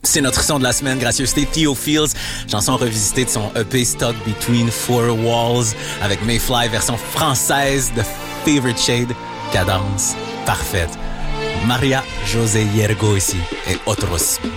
C'est notre son de la semaine, gracieuseté Theo Fields, chanson revisitée de son EP Stuck Between Four Walls avec Mayfly, version française de Favorite Shade, cadence parfaite. Maria José Yergo ici et Otros